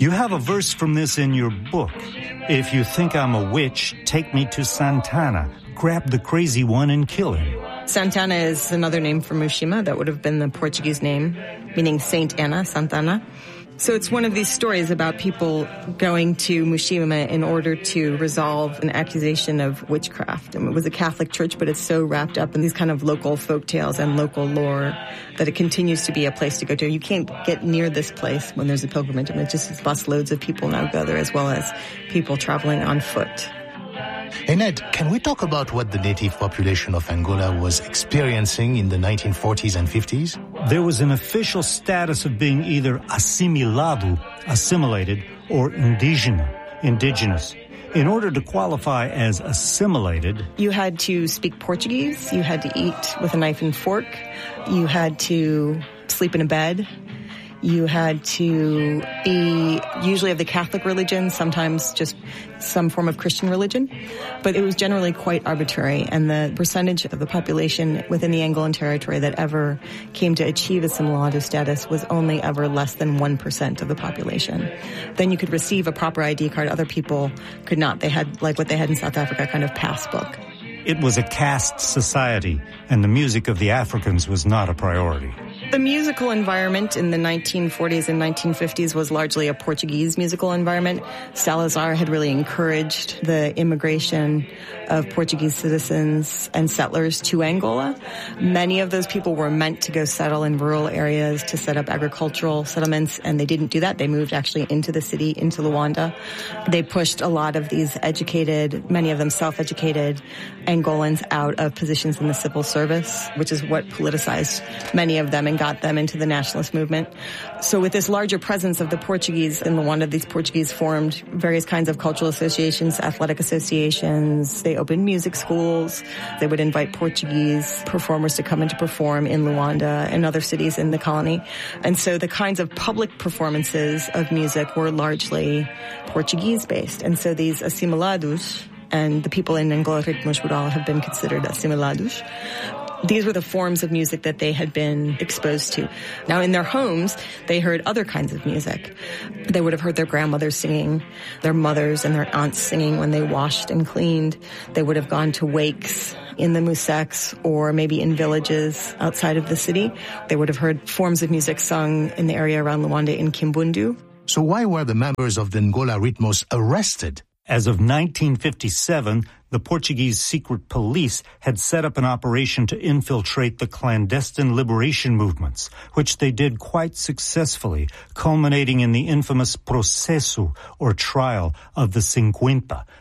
You have a verse from this in your book. If you think I'm a witch, take me to Santana. Grab the crazy one and kill him. Santana is another name for Mushima. That would have been the Portuguese name, meaning Saint Anna, Santana. So it's one of these stories about people going to Mushima in order to resolve an accusation of witchcraft. And it was a Catholic church, but it's so wrapped up in these kind of local folktales and local lore that it continues to be a place to go to. You can't get near this place when there's a pilgrimage. I mean, it just busloads of people now go there, as well as people traveling on foot. Hey Ned, can we talk about what the native population of Angola was experiencing in the 1940s and 50s? There was an official status of being either assimilado, assimilated, or indígena, indigenous. In order to qualify as assimilated, you had to speak Portuguese, you had to eat with a knife and fork, you had to sleep in a bed, you had to be usually of the Catholic religion, sometimes just some form of Christian religion. But it was generally quite arbitrary, and the percentage of the population within the Angolan territory that ever came to achieve assimilado status was only ever less than 1% of the population. Then you could receive a proper ID card. Other people could not. They had, like what they had in South Africa, kind of passbook. It was a caste society, and the music of the Africans was not a priority. The musical environment in the 1940s and 1950s was largely a Portuguese musical environment. Salazar had really encouraged the immigration of Portuguese citizens and settlers to Angola. Many of those people were meant to go settle in rural areas to set up agricultural settlements, and they didn't do that. They moved actually into the city, into Luanda. They pushed a lot of these educated, many of them self-educated Angolans out of positions in the civil service, which is what politicized many of them and got them into the nationalist movement. So with this larger presence of the Portuguese in Luanda, these Portuguese formed various kinds of cultural associations, athletic associations. They opened music schools. They would invite Portuguese performers to come and to perform in Luanda and other cities in the colony. And so the kinds of public performances of music were largely Portuguese-based. And so these assimilados, and the people in Angola Ritmos Rural have been considered assimilados. These were the forms of music that they had been exposed to. Now, in their homes, they heard other kinds of music. They would have heard their grandmothers singing, their mothers and their aunts singing when they washed and cleaned. They would have gone to wakes in the Musex or maybe in villages outside of the city. They would have heard forms of music sung in the area around Luanda in Kimbundu. So why were the members of the Angola Ritmos arrested? As of 1957, the Portuguese secret police had set up an operation to infiltrate the clandestine liberation movements, which they did quite successfully, culminating in the infamous processo, or trial, of the Cinquenta,